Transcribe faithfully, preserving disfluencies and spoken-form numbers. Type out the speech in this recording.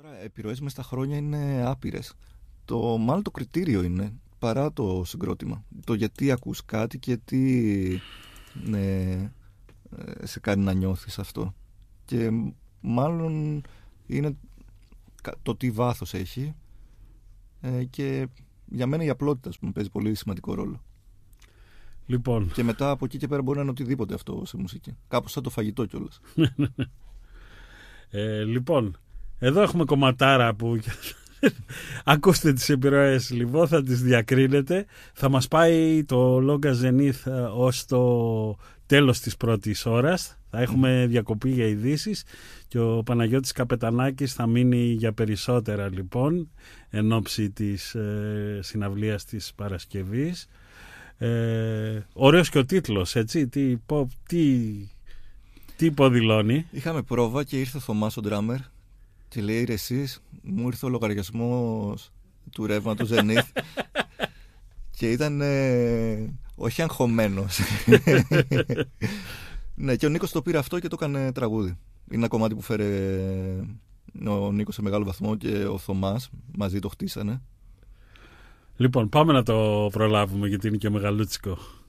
Επιρροές μες στα χρόνια είναι άπειρες. Το, μάλλον το κριτήριο είναι παρά το συγκρότημα. Το γιατί ακούς κάτι και τι ναι, σε κάνει να νιώθεις αυτό. Και μάλλον είναι το τι βάθος έχει και για μένα η απλότητα, ας πούμε, παίζει πολύ σημαντικό ρόλο. Λοιπόν. Και μετά από εκεί και πέρα μπορεί να είναι οτιδήποτε αυτό σε μουσική. Κάπως σαν το φαγητό κιόλας. ε, λοιπόν, εδώ έχουμε κομματάρα που ακούστε τις επιρροές, λοιπόν, θα τις διακρίνετε. Θα μας πάει το Λόγκα Zenith ως το τέλος της πρώτης ώρας. Θα έχουμε διακοπή για ειδήσεις και ο Παναγιώτης Καπετανάκης θα μείνει για περισσότερα, λοιπόν, εν ώψη της ε, συναυλίας της Παρασκευής. Ε, ωραίος και ο τίτλος, έτσι, τι, πο, τι, τι υποδηλώνει. Είχαμε πρόβα και ήρθε ο Θωμάς ο ντράμερ και λέει, ρε εσείς, μου ήρθε ο λογαριασμός του ρεύμα του Zenith και ήταν ε, όχι αγχωμένος. Ναι, και ο Νίκος το πήρε αυτό και το έκανε τραγούδι. Είναι ένα κομμάτι που φέρε ο Νίκος σε μεγάλο βαθμό και ο Θωμάς, μαζί το χτίσανε. Λοιπόν, πάμε να το προλάβουμε γιατί είναι και μεγαλούτσικο.